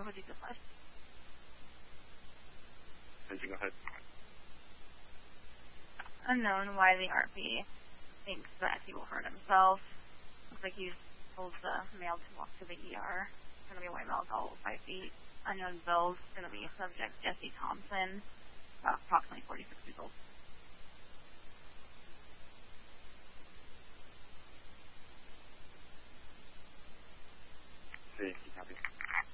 would you go first? Go ahead. Unknown why the RP thinks that he will hurt himself. Looks like he's told the male to walk to the ER. It's going to be a white male, all 5 feet. Unknown bills, going to be subject Jesse Thompson, about approximately 46 years old.